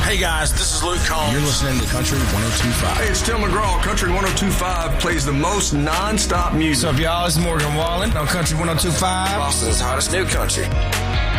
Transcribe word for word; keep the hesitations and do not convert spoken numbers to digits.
Hey guys, this is Luke Combs. You're listening to Country one oh two point five. Hey, it's Tim McGraw. Country one oh two point five plays the most non-stop music. What's up, y'all? It's Morgan Wallen on Country one oh two point five. Boston's hottest new country.